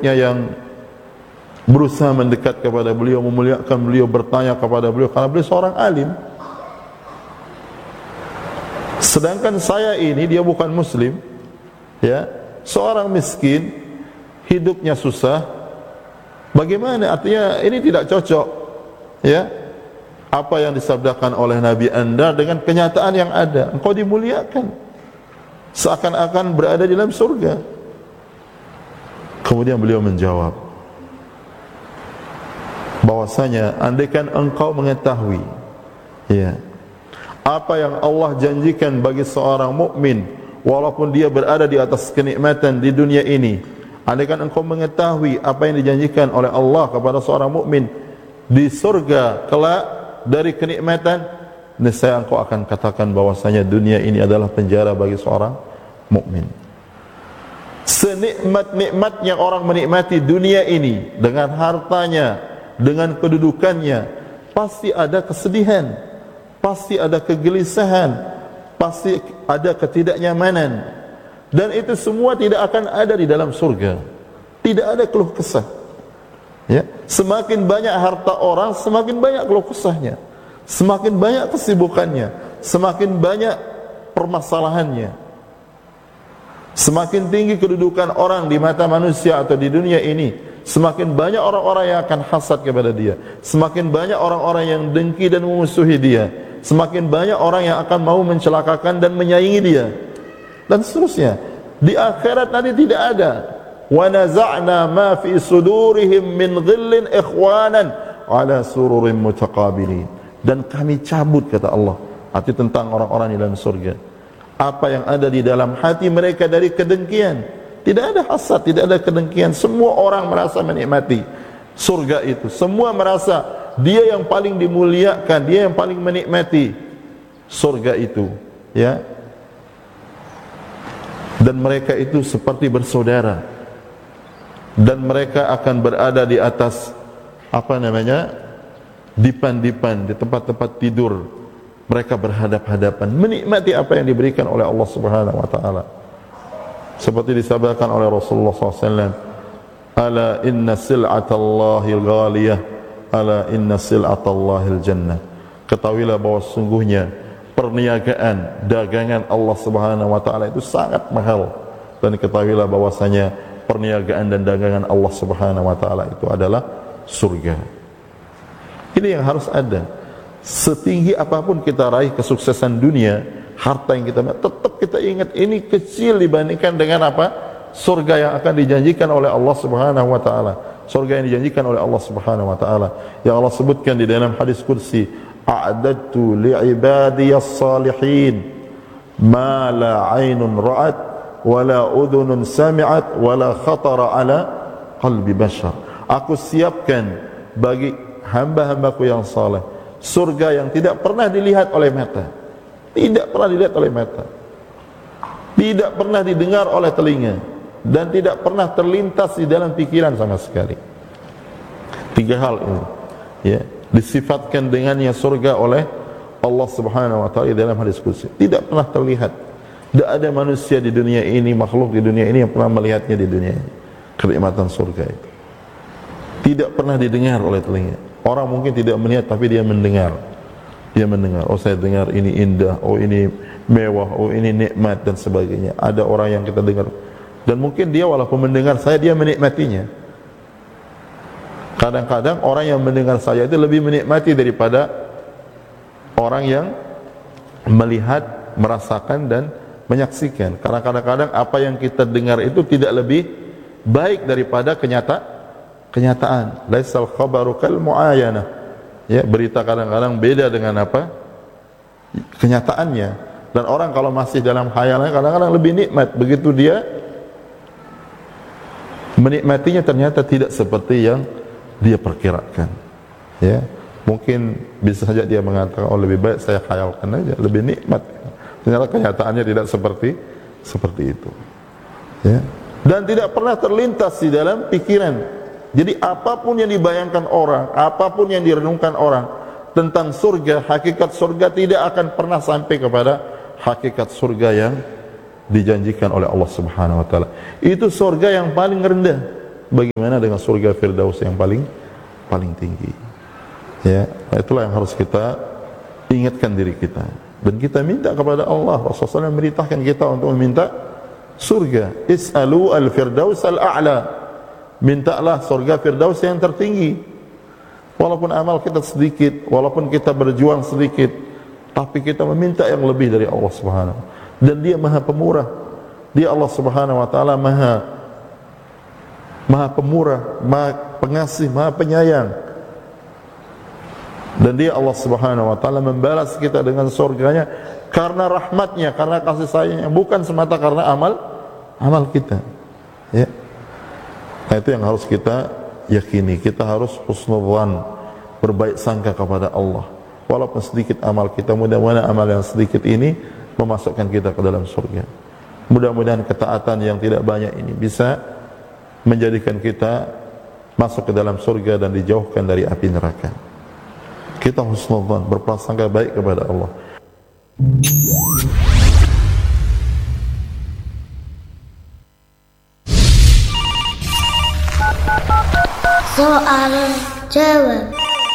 murid-muridnya yang berusaha mendekat kepada beliau, memuliakan beliau, bertanya kepada beliau karena beliau seorang alim. Sedangkan saya ini, dia bukan muslim, ya, seorang miskin, hidupnya susah. Bagaimana? Artinya ini tidak cocok, ya, apa yang disabdakan oleh Nabi Anda dengan kenyataan yang ada. Engkau dimuliakan, seakan-akan berada di dalam surga. Kemudian beliau menjawab bahwasanya andaikan engkau mengetahui, ya, apa yang Allah janjikan bagi seorang mukmin walaupun dia berada di atas kenikmatan di dunia ini, andaikan engkau mengetahui apa yang dijanjikan oleh Allah kepada seorang mukmin di surga kelak dari kenikmatan, nescaya engkau akan katakan bahwasanya dunia ini adalah penjara bagi seorang mukmin. Senikmat-nikmatnya orang menikmati dunia ini dengan hartanya, dengan kedudukannya, pasti ada kesedihan, pasti ada kegelisahan, pasti ada ketidaknyamanan, dan itu semua tidak akan ada di dalam surga. Tidak ada keluh kesah, ya. Semakin banyak harta orang, semakin banyak keluh kesahnya, semakin banyak kesibukannya, semakin banyak permasalahannya. Semakin tinggi kedudukan orang di mata manusia atau di dunia ini, semakin banyak orang-orang yang akan hasad kepada dia, semakin banyak orang-orang yang dengki dan memusuhi dia, semakin banyak orang yang akan mau mencelakakan dan menyaingi dia, dan seterusnya. Di akhirat nanti tidak ada. Wa naza'na ma fi sudurihim min ghillin ikhwanan ala sururin mutaqabilin. Dan kami cabut, kata Allah, arti tentang orang-orang di dalam surga, apa yang ada di dalam hati mereka dari kedengkian. Tidak ada hasad, tidak ada kedengkian. Semua orang merasa menikmati surga itu. Semua merasa dia yang paling dimuliakan, dia yang paling menikmati surga itu, ya. Dan mereka itu seperti bersaudara, dan mereka akan berada di atas dipan-dipan, di tempat-tempat tidur. Mereka berhadap-hadapan, menikmati apa yang diberikan oleh Allah Subhanahu wa taala. Seperti disabdakan oleh Rasulullah SAW, ala inna sil'atallahil ghaliyah, ala inna sil'atallahil jannah. Ketahuilah bahwa sungguhnya perniagaan, dagangan Allah Subhanahu wa taala itu sangat mahal, dan ketahuilah bahwasanya perniagaan dan dagangan Allah Subhanahu wa taala itu adalah surga. Ini yang harus ada. Setinggi apapun kita raih kesuksesan dunia, harta yang kita tetap kita ingat ini kecil dibandingkan dengan apa? Surga yang akan dijanjikan oleh Allah Subhanahu wa taala. Surga yang dijanjikan oleh Allah Subhanahu wa taala, yang Allah sebutkan di dalam hadis qudsi, a'dadtu li'ibadiyas salihin ma la 'ainun ra'at wa la udhunun sami'at wa la khatara 'ala qalbi bashar. Aku siapkan bagi hamba-hambaku yang saleh surga yang tidak pernah dilihat oleh mata, tidak pernah dilihat oleh mata, tidak pernah didengar oleh telinga, dan tidak pernah terlintas di dalam pikiran sama sekali. Tiga hal ini, ya, disifatkan dengannya surga oleh Allah Subhanahu wa taala dalam hadis qudsi. Tidak pernah terlihat. Tidak ada manusia di dunia ini, makhluk di dunia ini yang pernah melihatnya di dunia ini. Kenikmatan surga itu tidak pernah didengar oleh telinga. Orang mungkin tidak melihat, tapi dia mendengar. Dia mendengar, oh saya dengar ini indah, oh ini mewah, oh ini nikmat, dan sebagainya. Ada orang yang kita dengar, dan mungkin dia walaupun mendengar saya, dia menikmatinya. Kadang-kadang orang yang mendengar saya itu lebih menikmati daripada orang yang melihat, merasakan, dan menyaksikan. Karena kadang-kadang apa yang kita dengar itu tidak lebih baik daripada kenyataan. Laisal khabaru kal muayanah. Ya, berita kadang-kadang beda dengan apa? Kenyataannya. Dan orang kalau masih dalam khayalannya kadang-kadang lebih nikmat. Begitu dia menikmatinya, ternyata tidak seperti yang dia perkirakan. Ya, mungkin bisa saja dia mengatakan, oh lebih baik saya khayalkan aja, lebih nikmat. Ternyata kenyataannya tidak seperti itu. Ya. Dan tidak pernah terlintas di dalam pikiran. Jadi apapun yang dibayangkan orang, apapun yang direnungkan orang tentang surga, hakikat surga tidak akan pernah sampai kepada hakikat surga yang dijanjikan oleh Allah Subhanahu wa taala. Itu surga yang paling rendah, bagaimana dengan surga Firdaus yang paling tinggi. Ya, itulah yang harus kita ingatkan diri kita. Dan kita minta kepada Allah. Rasulullah SAW memerintahkan kita untuk meminta surga. Is'alu al-firdaus al-a'la. Mintalah surga Firdaus yang tertinggi. Walaupun amal kita sedikit, walaupun kita berjuang sedikit, tapi kita meminta yang lebih dari Allah Subhanahu. Dan Dia Maha Pemurah. Dia Allah Subhanahu wa taala Maha Pemurah, Maha Pengasih, Maha Penyayang. Dan Dia Allah Subhanahu wa taala membalas kita dengan surganya karena rahmatnya, karena kasih sayangnya, bukan semata karena amal kita. Ya. Nah, itu yang harus kita yakini. Kita harus husnudzan, berbaik sangka kepada Allah. Walaupun sedikit amal kita, mudah-mudahan amal yang sedikit ini memasukkan kita ke dalam surga. Mudah-mudahan ketaatan yang tidak banyak ini bisa menjadikan kita masuk ke dalam surga dan dijauhkan dari api neraka. Kita husnudzan, berprasangka baik kepada Allah. Soal jawab.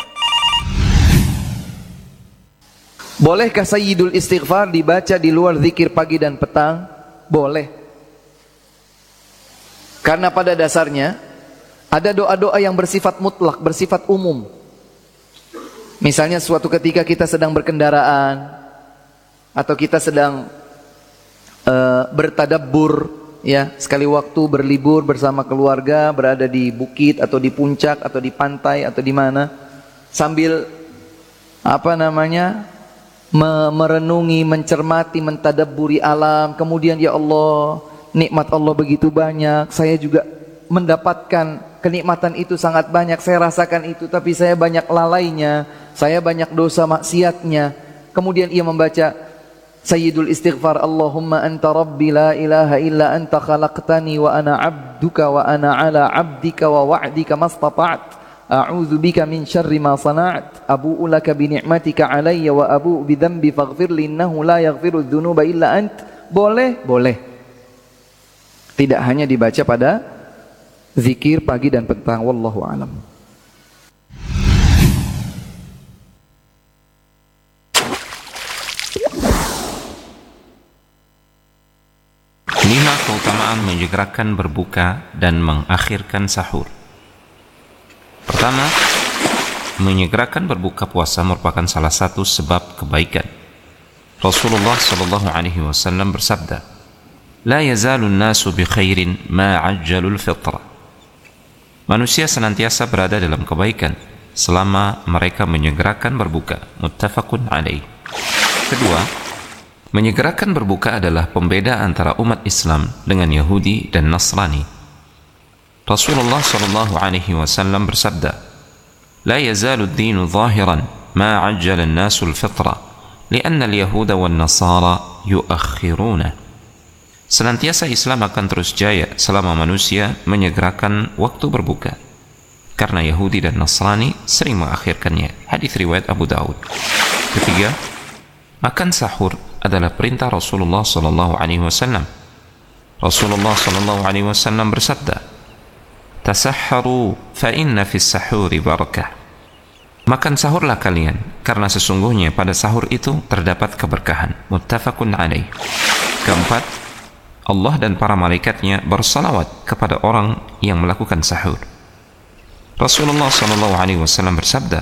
Bolehkah Sayyidul Istighfar dibaca di luar zikir pagi dan petang? Boleh. Karena pada dasarnya ada doa-doa yang bersifat mutlak, bersifat umum. Misalnya suatu ketika kita sedang berkendaraan atau kita sedang bertadabbur, ya, sekali waktu berlibur bersama keluarga, berada di bukit atau di puncak atau di pantai atau di mana, sambil merenungi, mencermati, mentadabburi alam. Kemudian, ya Allah, nikmat Allah begitu banyak, saya juga mendapatkan kenikmatan itu sangat banyak, saya rasakan itu, tapi saya banyak lalainya, saya banyak dosa maksiatnya. Kemudian ia membaca Sayyidul Istighfar, Allahumma anta rabbi la ilaha illa anta khalaqtani wa ana abduka wa ana ala abdika wa wa'dika mastata'at, a'udzu bika min syarri ma sana'at, abu'u laka bi ni'matika alayya wa abu'u bi dhanbi faghfir li innahu la yaghfiru dzunuba illa ant. Boleh. Tidak hanya dibaca pada zikir pagi dan petang, wallahu alam. Lima keutamaan menyegerakan berbuka dan mengakhirkan sahur. Pertama, menyegerakan berbuka puasa merupakan salah satu sebab kebaikan. Rasulullah sallallahu alaihi wasallam bersabda, "La yazalun nasu bi khairin ma 'ajjalul fitra." Manusia senantiasa berada dalam kebaikan selama mereka menyegerakan berbuka. Muttafaqun alaih. Kedua, menyegerakan berbuka adalah pembeda antara umat Islam dengan Yahudi dan Nasrani. Rasulullah sallallahu alaihi wasallam bersabda, "La yazalu ad-dinu zahiran ma 'ajjala an-nasu al-fitra, li'anna al-yahuda wan-nasara yu'akhiruna." Senantiasa Islam akan terus jaya selama manusia menyegerakan waktu berbuka, karena Yahudi dan Nasrani sering mengakhirkannya. Hadis riwayat Abu Daud. Ketiga, makan sahur adalah perintah Rasulullah sallallahu alaihi wasallam. Rasulullah sallallahu alaihi wasallam bersabda, "Tasahharu fa inna fis sahuri barakah." Makan sahurlah kalian, karena sesungguhnya pada sahur itu terdapat keberkahan. Muttafaqun alaih. Keempat, Allah dan para malaikatnya bersalawat kepada orang yang melakukan sahur. Rasulullah sallallahu alaihi wasallam bersabda,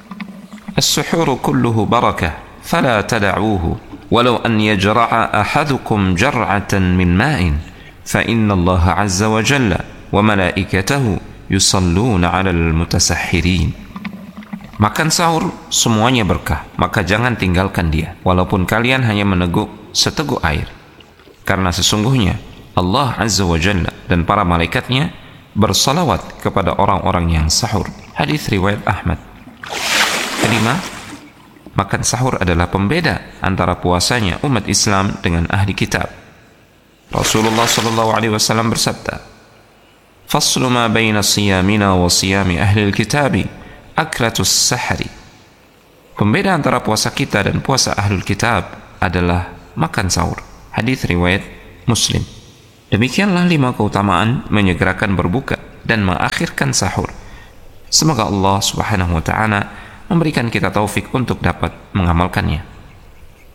"As-suhuru kulluhu barakah, fala tada'uhu, walau an yajra'a ahadukum jar'atan min ma'in, fa inna Allah azza wa jalla wa malaikatahu yusalluna 'alal mutasahhirin." Makan sahur semuanya berkah, maka jangan tinggalkan dia, walaupun kalian hanya meneguk seteguk air. Karena sesungguhnya Allah Azza wa Jalla dan para malaikatnya bersalawat kepada orang-orang yang sahur. Hadis riwayat Ahmad. Kelima, makan sahur adalah pembeda antara puasanya umat Islam dengan ahli kitab. Rasulullah sallallahu alaihi wasallam bersabda, "Faslu ma baina siyamina wa siyami ahli al-kitabi aklatus sahri." Pembeda antara puasa kita dan puasa ahlul kitab adalah makan sahur. Hadis riwayat Muslim. Demikianlah 5 keutamaan menyegerakan berbuka dan mengakhirkan sahur. Semoga Allah Subhanahu wa taala memberikan kita taufik untuk dapat mengamalkannya.